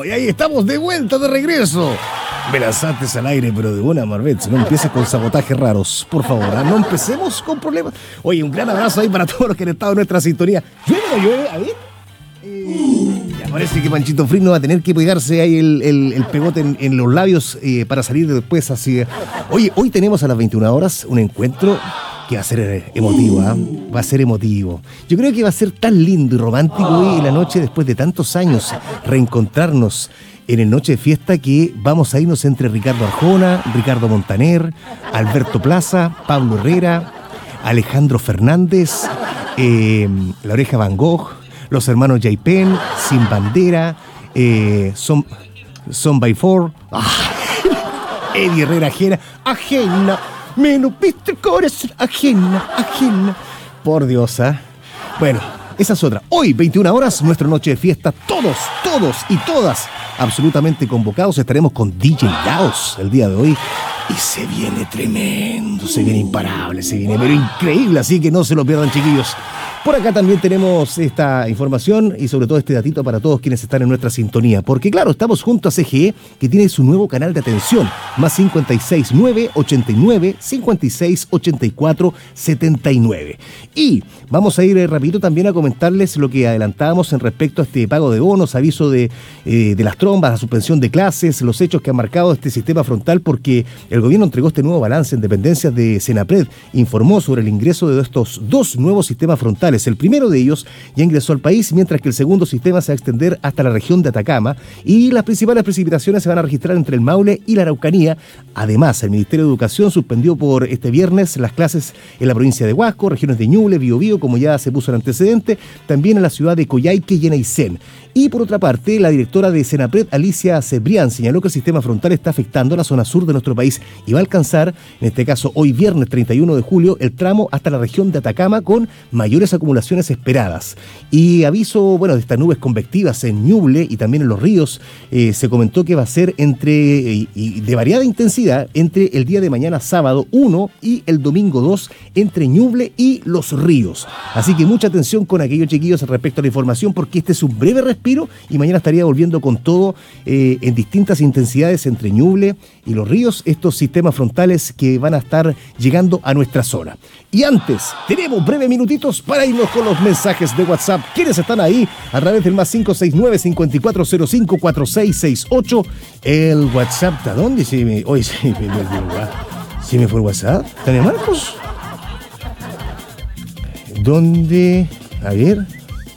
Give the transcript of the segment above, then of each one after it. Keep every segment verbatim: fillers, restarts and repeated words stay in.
Y ahí estamos de vuelta, de regreso. Me lanzaste al aire, pero de buena Marbet. No empieces con sabotajes raros, por favor. ¿eh? No empecemos con problemas. Oye, un gran abrazo ahí para todos los que han estado en nuestra sintonía. ¿Llueve o no llueve? A ver. Eh, ya parece que Panchito Frín no va a tener que pegarse ahí el, el, el pegote en, en los labios eh, para salir después así. Oye, hoy tenemos a las veintiuna horas un encuentro que va a ser emotivo, ¿eh? Va a ser emotivo. Yo creo que va a ser tan lindo y romántico hoy en la noche, después de tantos años, reencontrarnos en el Noche de Fiesta, que vamos a irnos entre Ricardo Arjona, Ricardo Montaner, Alberto Plaza, Pablo Herrera, Alejandro Fernández, eh, La Oreja Van Gogh, los hermanos Yaipen, Sin Bandera, eh, Son, Son by Four, ah, Eddie Herrera Ajena, Ajena, me no viste el corazón, Ajena, Ajena. Por Dios, ¿eh? Bueno, esa es otra. Hoy, veintiuna horas, nuestra Noche de Fiesta, todos, todos y todas absolutamente convocados. Estaremos con D J Laos el día de hoy. Y se viene tremendo, se viene imparable, se viene pero increíble, así que no se lo pierdan, chiquillos. Por acá también tenemos esta información y sobre todo este datito para todos quienes están en nuestra sintonía. Porque claro, estamos junto a C G E, que tiene su nuevo canal de atención, más cincuenta y seis, nueve, ochenta y nueve, cincuenta y seis, ochenta y cuatro, setenta y nueve. Y vamos a ir eh, rapidito también a comentarles lo que adelantábamos en respecto a este pago de bonos, aviso de, eh, de las trombas, la suspensión de clases, los hechos que han marcado este sistema frontal, porque el gobierno entregó este nuevo balance en dependencias de Senapred, informó sobre el ingreso de estos dos nuevos sistemas frontales. El primero de ellos ya ingresó al país, mientras que el segundo sistema se va a extender hasta la región de Atacama y las principales precipitaciones se van a registrar entre el Maule y la Araucanía. Además, el Ministerio de Educación suspendió por este viernes las clases en la provincia de Huasco, regiones de Ñuble, Biobío, como ya se puso en antecedente, también en la ciudad de Coyhaique y en Aysén. Y por otra parte, la directora de Senapred, Alicia Cebrián, señaló que el sistema frontal está afectando a la zona sur de nuestro país y va a alcanzar, en este caso hoy viernes treinta y uno de julio, el tramo hasta la región de Atacama con mayores acumulaciones esperadas. Y aviso, bueno, de estas nubes convectivas en Ñuble y también en los ríos, eh, se comentó que va a ser entre, y, y de variada intensidad, entre el día de mañana sábado uno y el domingo dos, entre Ñuble y los ríos. Así que mucha atención con aquellos chiquillos respecto a la información, porque este es un breve respiro y mañana estaría volviendo con todo eh, en distintas intensidades entre Ñuble y los ríos, estos sistemas frontales que van a estar llegando a nuestra zona. Y antes, tenemos breves minutitos para irnos con los mensajes de WhatsApp. ¿Quiénes están ahí? A través del más cinco seis nueve, cinco cuatro cero cinco, cuatro seis seis ocho. El WhatsApp, ¿a dónde se me...? Oye, se me, ¿se me fue el WhatsApp? ¿Tania Marcos? ¿Dónde? A ver...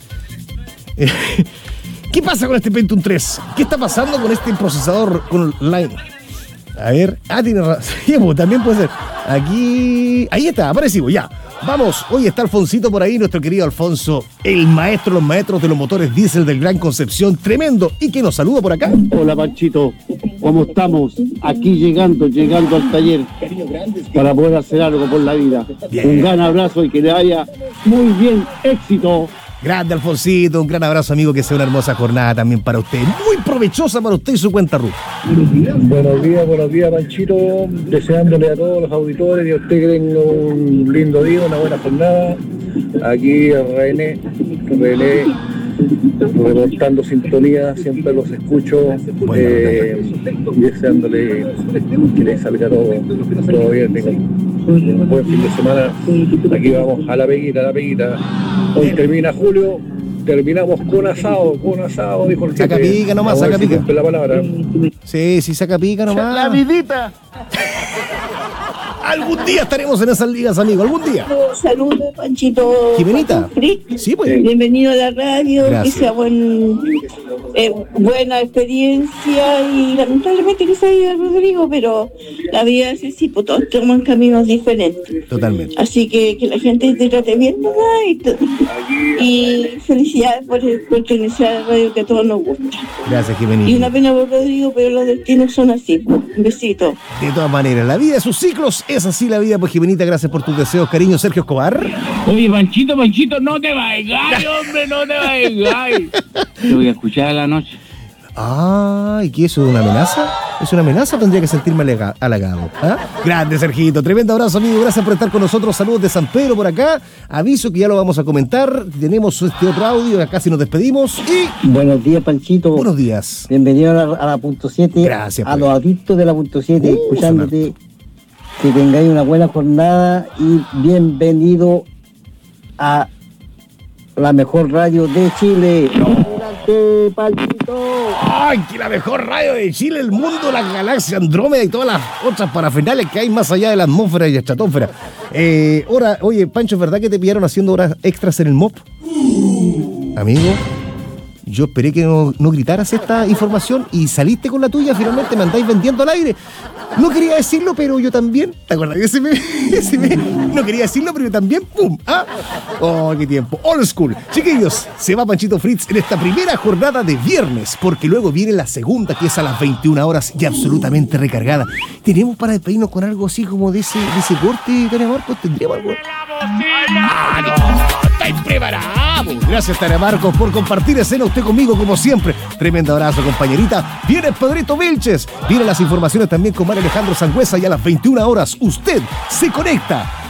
¿Qué pasa con este Pentium tres? ¿Qué está pasando con este procesador con Line? A ver, ah, tiene razón. Sí, pues, también puede ser. Aquí, ahí está, aparecimos, ya. Vamos, hoy está Alfonsito por ahí, nuestro querido Alfonso, el maestro, los maestros de los motores diésel del Gran Concepción, tremendo, y que nos saluda por acá. Hola Panchito, ¿cómo estamos? Aquí llegando, llegando al taller para poder hacer algo por la vida. Bien. Un gran abrazo y que le vaya muy bien, éxito. Grande Alfonsito, un gran abrazo amigo, que sea una hermosa jornada también para usted, muy provechosa para usted y su cuenta R U. Buenos días, buenos días Panchito, deseándole a todos los auditores y a usted que tenga un lindo día, una buena jornada. Aquí René, René reportando sintonía, siempre los escucho, bueno, eh, deseándole que le salga todo, todo bien, tenga un buen fin de semana. Aquí vamos a la peguita, a la peguita. Hoy termina julio, terminamos con asado, con asado, dijo el jefe. Saca pica nomás, saca pica. La palabra. Sí, sí, saca pica nomás. La vidita. Algún día estaremos en esas ligas, amigo, algún día. Saludos, Panchito. Jimenita. Sí, pues. Bienvenido a la radio. Gracias. Que sea buen, eh, buena experiencia y lamentablemente que se haya Rodrigo, pero la vida es así, pues todos toman caminos diferentes. Totalmente. Así que que la gente te trate bien, ¿no? Y, y felicidades por pertenecer a la radio que a todos nos gusta. Gracias, Jimenita. Y una pena por Rodrigo, pero los destinos son así. Un besito. De todas maneras, la vida de sus ciclos es así, la vida, pues Jimenita, gracias por tus deseos, cariño. Sergio Escobar. Oye, Panchito, Panchito, no te vayas, hombre, no te vayas. Te voy a escuchar a la noche. Ay, ¿qué es eso, de una amenaza? ¿Es una amenaza o tendría que sentirme alega- halagado? ¿Ah? Grande, Sergito. Tremendo abrazo, amigo. Gracias por estar con nosotros. Saludos de San Pedro por acá. Aviso que ya lo vamos a comentar. Tenemos este otro audio. Acá sí nos despedimos. Y... Buenos días, Panchito. Buenos días. Bienvenido a la, a la punto siete. Gracias. A pues. los adictos de la punto siete, Uh, escuchándote. Que tengáis una buena jornada y bienvenido a la mejor radio de Chile. ¡Adelante, Panchito! ¡Ay, que la mejor radio de Chile, el mundo, la galaxia Andrómeda y todas las otras parafernales que hay más allá de la atmósfera y la estratosfera! Eh, ahora, oye, Pancho, ¿es verdad que te pillaron haciendo horas extras en el M O P? Amigo, yo esperé que no, no gritaras esta información y saliste con la tuya, finalmente me andáis vendiendo al aire. No quería decirlo, pero yo también. ¿Te acuerdas de ese meme? Ese meme? No quería decirlo, pero yo también. ¡Pum! ¿Ah? ¡Oh, qué tiempo! Old school. Chiquillos, se va Panchito Fritz en esta primera jornada de viernes, porque luego viene la segunda, que es a las veintiuna horas y absolutamente recargada. ¿Tenemos para despedirnos con algo así como de ese, de ese corte, Tania Marcos? ¿Tendríamos algo? ¡Ah, no! ¡Estáis preparados! Gracias, Tania Marcos, por compartir escena usted conmigo, como siempre. Tremendo abrazo, compañerita. Viene Pedrito Vilches. Vienen las informaciones también con Mario Alejandro Sangüesa y a las veintiuna horas usted se conecta